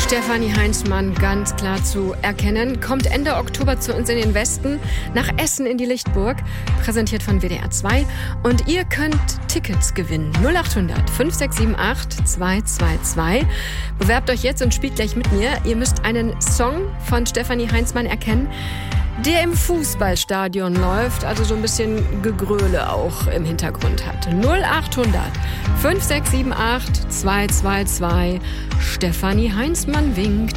Stefanie Heinzmann ganz klar zu erkennen, kommt Ende Oktober zu uns in den Westen, nach Essen in die Lichtburg, präsentiert von WDR 2. Und ihr könnt Tickets gewinnen. 0800 5678 222. Bewerbt euch jetzt und spielt gleich mit mir. Ihr müsst einen Song von Stefanie Heinzmann erkennen, der im Fußballstadion läuft, also so ein bisschen Gegröle auch im Hintergrund hat. 0800 5678 222. Stefanie Heinzmann winkt.